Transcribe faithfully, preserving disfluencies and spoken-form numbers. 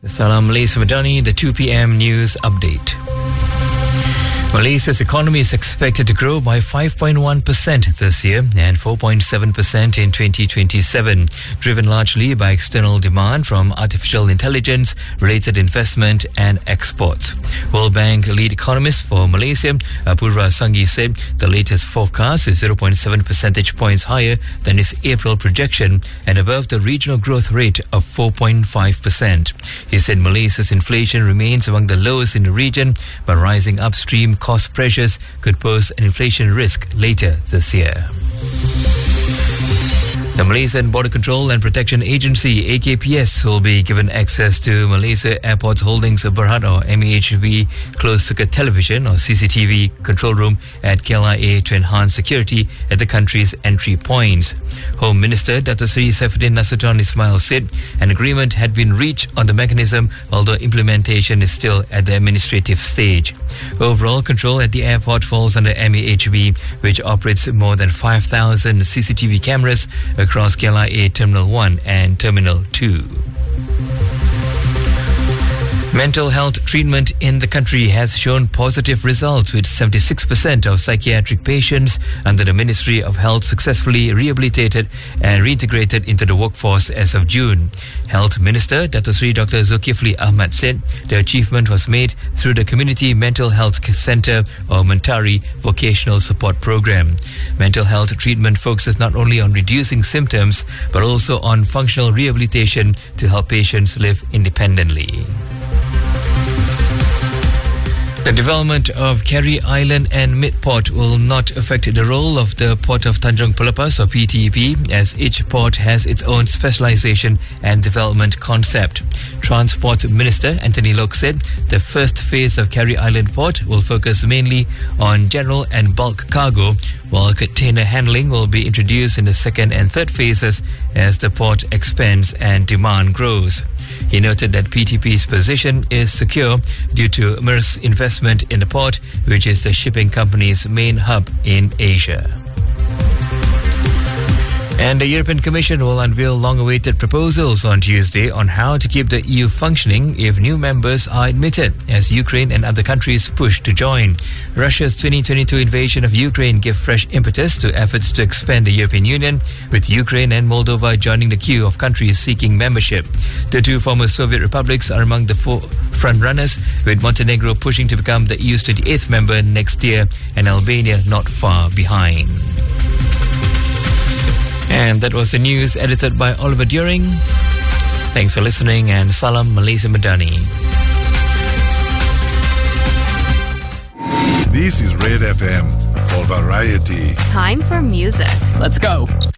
Salam Malaysia Madani, the two p.m. news update. Malaysia's economy is expected to grow by five point one percent this year and four point seven percent in twenty twenty-seven, driven largely by external demand from artificial intelligence, related investment and exports. World Bank lead economist for Malaysia, Apurva Sanghi, said the latest forecast is zero point seven percentage points higher than its April projection and above the regional growth rate of four point five percent. He said Malaysia's inflation remains among the lowest in the region, but rising upstream cost pressures could pose an inflation risk later this year. The Malaysian Border Control and Protection Agency, A K P S, will be given access to Malaysia Airports Holdings Berhad or M A H B closed-circuit television or C C T V control room at K L I A to enhance security at the country's entry points. Home Minister Dato Seri Saifuddin Nasution Ismail said an agreement had been reached on the mechanism, although implementation is still at the administrative stage. Overall control at the airport falls under M A H B, which operates more than five thousand C C T V cameras across K L I A Terminal one and Terminal two. Mental health treatment in the country has shown positive results, with seventy-six percent of psychiatric patients under the Ministry of Health successfully rehabilitated and reintegrated into the workforce as of June. Health Minister Dato Sri Doctor Zulkifli Ahmad said the achievement was made through the Community Mental Health Centre or Mentari Vocational Support Program. Mental health treatment focuses not only on reducing symptoms but also on functional rehabilitation to help patients live independently. The development of Kerry Island and Midport will not affect the role of the Port of Tanjung Pelepas or P T P, as each port has its own specialisation and development concept. Transport Minister Anthony Loke said the first phase of Kerry Island Port will focus mainly on general and bulk cargo, while container handling will be introduced in the second and third phases as the port expands and demand grows. He noted that P T P's position is secure due to M E R S investment in the port, which is the shipping company's main hub in Asia. And the European Commission will unveil long-awaited proposals on Tuesday on how to keep the E U functioning if new members are admitted, as Ukraine and other countries push to join. Russia's twenty twenty-two invasion of Ukraine gave fresh impetus to efforts to expand the European Union, with Ukraine and Moldova joining the queue of countries seeking membership. The two former Soviet republics are among the four front-runners, with Montenegro pushing to become the E U's twenty-eighth member next year and Albania not far behind. And that was the news edited by Oliver During. Thanks for listening, and Salam Malaysia Madani. This is Red F M for variety. Time for music. Let's go.